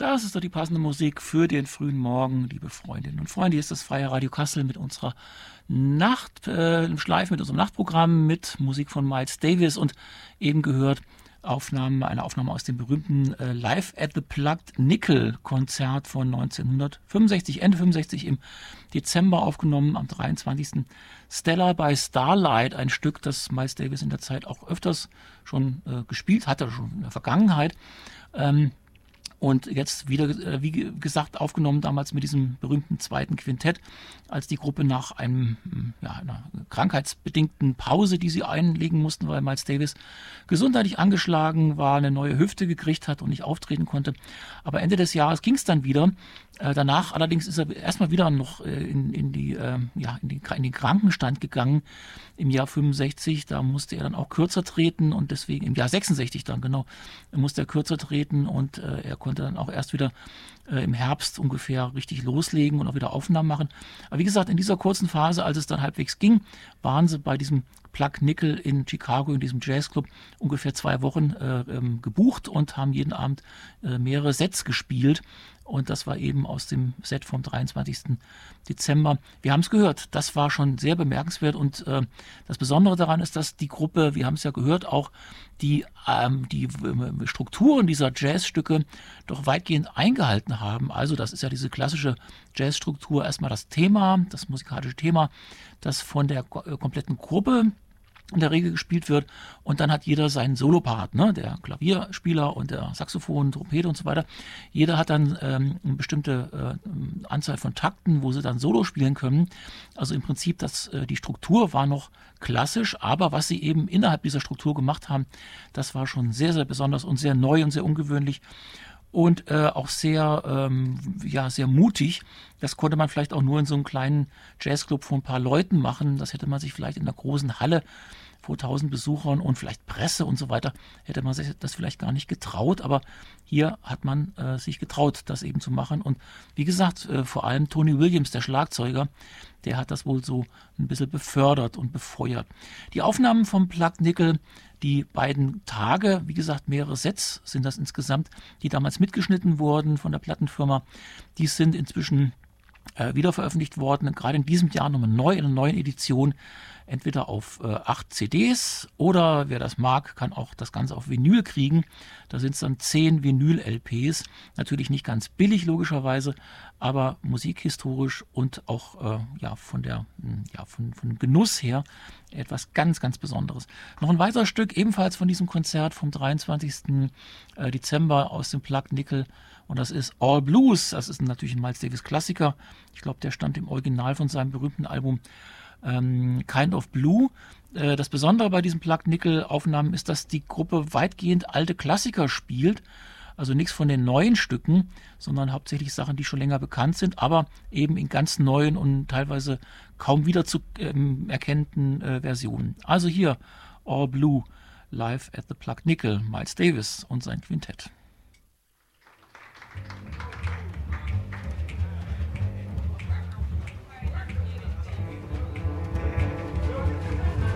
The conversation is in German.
Das ist doch die passende Musik für den frühen Morgen, liebe Freundinnen und Freunde. Hier ist das Freie Radio Kassel mit unserer Schleife, mit unserem Nachtprogramm, mit Musik von Miles Davis und eben gehört eine Aufnahme aus dem berühmten Live at the Plugged Nickel Konzert von 1965, Ende 65 im Dezember aufgenommen, am 23. Stella by Starlight, ein Stück, das Miles Davis in der Zeit auch öfters schon gespielt hatte, schon in der Vergangenheit. Und jetzt wieder, wie gesagt, aufgenommen damals mit diesem berühmten zweiten Quintett, als die Gruppe nach einer krankheitsbedingten Pause, die sie einlegen mussten, weil Miles Davis gesundheitlich angeschlagen war, eine neue Hüfte gekriegt hat und nicht auftreten konnte. Aber Ende des Jahres ging es dann wieder. Danach allerdings ist er erstmal wieder noch in den Krankenstand gegangen im Jahr 65. Da musste er dann auch kürzer treten und deswegen im Jahr 66 dann genau musste er kürzer treten und er konnte dann auch erst wieder im Herbst ungefähr richtig loslegen und auch wieder Aufnahmen machen. Aber wie gesagt, in dieser kurzen Phase, als es dann halbwegs ging, waren sie bei diesem Plugged Nickel in Chicago, in diesem Jazzclub, ungefähr 2 Wochen gebucht und haben jeden Abend mehrere Sets gespielt. Und das war eben aus dem Set vom 23. Dezember. Wir haben es gehört, das war schon sehr bemerkenswert. Und das Besondere daran ist, dass die Gruppe, wir haben es ja gehört, auch die Strukturen dieser Jazzstücke doch weitgehend eingehalten haben. Also das ist ja diese klassische Jazzstruktur. Erstmal das Thema, das musikalische Thema, das von der kompletten Gruppe in der Regel gespielt wird und dann hat jeder seinen Solopart, ne? Der Klavierspieler und der Saxophon, Trompete und so weiter. Jeder hat dann eine bestimmte Anzahl von Takten, wo sie dann Solo spielen können. Also im Prinzip, die Struktur war noch klassisch, aber was sie eben innerhalb dieser Struktur gemacht haben, das war schon sehr, sehr besonders und sehr neu und sehr ungewöhnlich. Und auch sehr mutig. Das konnte man vielleicht auch nur in so einem kleinen Jazzclub von ein paar Leuten machen. Das hätte man sich vielleicht in einer großen Halle vor 1000 Besuchern und vielleicht Presse und so weiter, hätte man sich das vielleicht gar nicht getraut. Aber hier hat man sich getraut, das eben zu machen. Und wie gesagt, vor allem Tony Williams, der Schlagzeuger, der hat das wohl so ein bisschen befördert und befeuert. Die Aufnahmen vom Plugged Nickel, die beiden Tage, wie gesagt, mehrere Sets sind das insgesamt, die damals mitgeschnitten wurden von der Plattenfirma, die sind inzwischen wieder veröffentlicht worden, gerade in diesem Jahr nochmal neu, in einer neuen Edition, entweder auf 8 CDs oder wer das mag, kann auch das Ganze auf Vinyl kriegen. Da sind es dann 10 Vinyl-LPs, natürlich nicht ganz billig logischerweise, aber musikhistorisch und auch von dem Genuss her etwas ganz, ganz Besonderes. Noch ein weiteres Stück, ebenfalls von diesem Konzert vom 23. Dezember aus dem Plugged Nickel. Und das ist All Blues. Das ist natürlich ein Miles Davis Klassiker. Ich glaube, der stammt im Original von seinem berühmten Album Kind of Blue. Das Besondere bei diesen Plugged Nickel Aufnahmen ist, dass die Gruppe weitgehend alte Klassiker spielt. Also nichts von den neuen Stücken, sondern hauptsächlich Sachen, die schon länger bekannt sind, aber eben in ganz neuen und teilweise kaum wieder zu erkennenden Versionen. Also hier All Blue, live at the Plugged Nickel, Miles Davis und sein Quintett.